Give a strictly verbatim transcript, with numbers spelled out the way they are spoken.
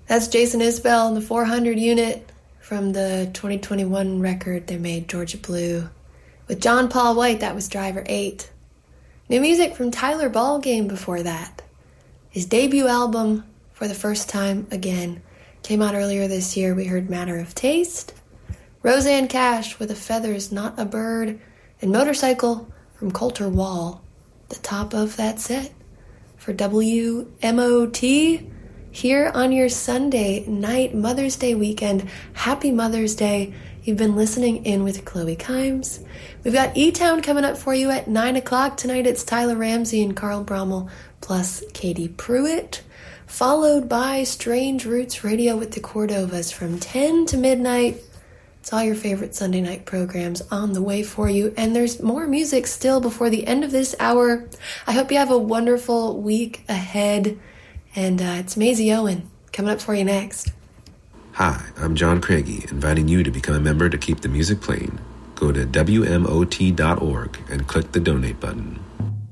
That's Jason Isbell and the four hundred unit from the twenty twenty-one record they made, Georgia Blue. With John Paul White, that was Driver eight. New music from Tyler Ballgame before that. His debut album, For the First Time Again, came out earlier this year. We heard Matter of Taste. Roseanne Cash with A Feather's Not a Bird. And Motorcycle from Coulter Wall, the top of that set. For W M O T, here on your Sunday night Mother's Day weekend. Happy Mother's Day. You've been listening in with Chloe Kimes. We've got E-Town coming up for you at nine o'clock. Tonight it's Tyler Ramsey and Carl Brommel plus Katie Pruitt. Followed by Strange Roots Radio with the Cordovas from ten to midnight. It's all your favorite Sunday night programs on the way for you. And there's more music still before the end of this hour. I hope you have a wonderful week ahead. And uh, it's Maisie Owen coming up for you next. Hi, I'm John Craigie, inviting you to become a member to keep the music playing. Go to W M O T dot org and click the donate button.